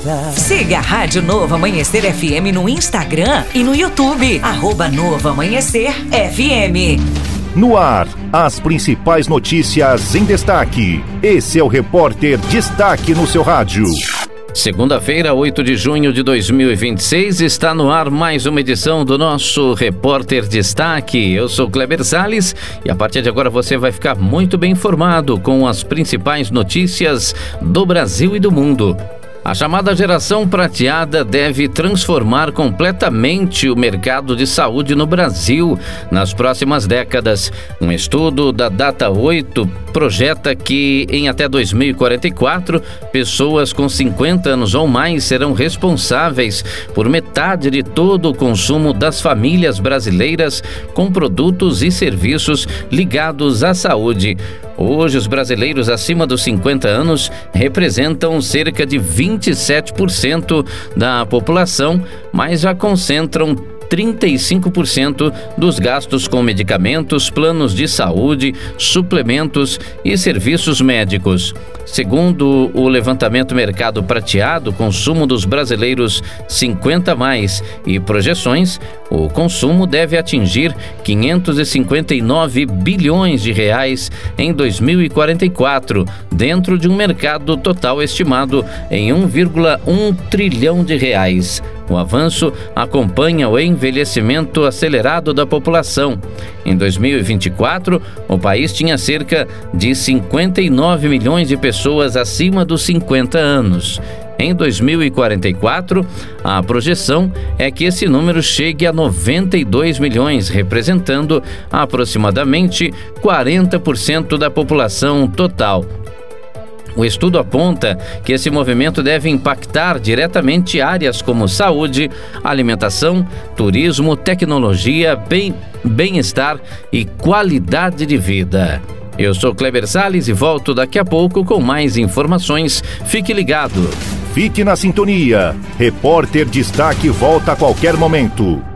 Siga a Rádio Novo Amanhecer FM no Instagram e no YouTube. @Novo Amanhecer FM. No ar, as principais notícias em destaque. Esse é o Repórter Destaque no seu rádio. Segunda-feira, 8 de junho de 2026, está no ar mais uma edição do nosso Repórter Destaque. Eu sou Kleber Salles e a partir de agora você vai ficar muito bem informado com as principais notícias do Brasil e do mundo. A chamada geração prateada deve transformar completamente o mercado de saúde no Brasil nas próximas décadas. Um estudo da Data 8 projeta que em até 2044, pessoas com 50 anos ou mais serão responsáveis por metade de todo o consumo das famílias brasileiras com produtos e serviços ligados à saúde. Hoje, os brasileiros acima dos 50 anos representam cerca de 27% da população, mas já concentram 35% dos gastos com medicamentos, planos de saúde, suplementos e serviços médicos. Segundo o levantamento Mercado Prateado, consumo dos brasileiros 50 mais e projeções, o consumo deve atingir 559 bilhões de reais em 2044, dentro de um mercado total estimado em 1,1 trilhão de reais. O avanço acompanha o envelhecimento acelerado da população. Em 2024, o país tinha cerca de 59 milhões de pessoas acima dos 50 anos. Em 2044, a projeção é que esse número chegue a 92 milhões, representando aproximadamente 40% da população total. O estudo aponta que esse movimento deve impactar diretamente áreas como saúde, alimentação, turismo, tecnologia, bem-estar e qualidade de vida. Eu sou Kleber Salles e volto daqui a pouco com mais informações. Fique ligado. Fique na sintonia. Repórter Destaque volta a qualquer momento.